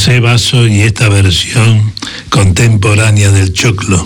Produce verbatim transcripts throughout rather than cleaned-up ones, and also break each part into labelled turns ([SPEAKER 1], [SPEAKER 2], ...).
[SPEAKER 1] José Basso y esta versión contemporánea del choclo.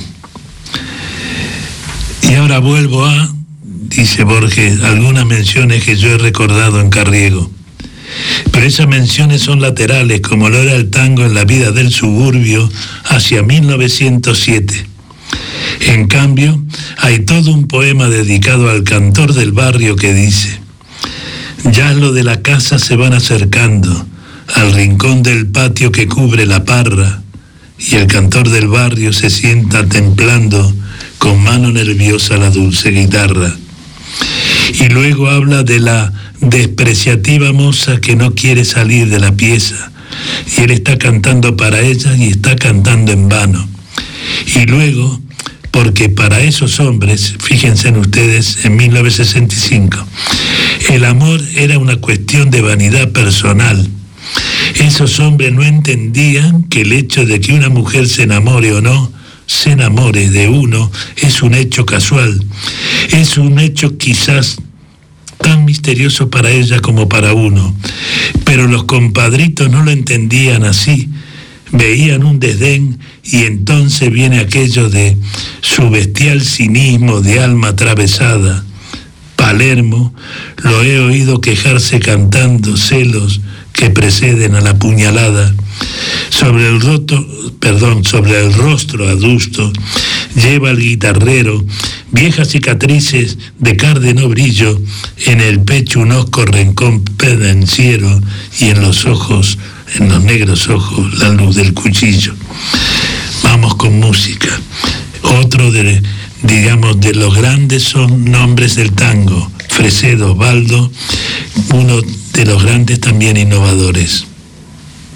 [SPEAKER 1] Y ahora vuelvo a, dice Borges, algunas menciones que yo he recordado en Carriego. Pero esas menciones son laterales, como lo era el tango en la vida del suburbio hacia mil novecientos siete. En cambio, hay todo un poema dedicado al cantor del barrio que dice: ya lo de la casa se van acercando al rincón del patio que cubre la parra, y el cantor del barrio se sienta templando con mano nerviosa la dulce guitarra. Y luego habla de la despreciativa moza que no quiere salir de la pieza, y él está cantando para ella y está cantando en vano. Y luego, porque para esos hombres, fíjense en ustedes, en mil novecientos sesenta y cinco, el amor era una cuestión de vanidad personal. Esos hombres no entendían que el hecho de que una mujer se enamore o no, se enamore de uno, es un hecho casual. Es un hecho quizás tan misterioso para ella como para uno. Pero los compadritos no lo entendían así. Veían un desdén, y entonces viene aquello de su bestial cinismo de alma atravesada. Palermo lo he oído quejarse cantando celos que preceden a la puñalada. Sobre el roto, perdón, sobre el rostro adusto lleva el guitarrero viejas cicatrices de cárdeno brillo, en el pecho un osco rencón pendenciero, y en los ojos, en los negros ojos, la luz del cuchillo. Vamos con música. Otro de, digamos, de los grandes son nombres del tango. Fresedo Osvaldo, uno de los grandes también innovadores.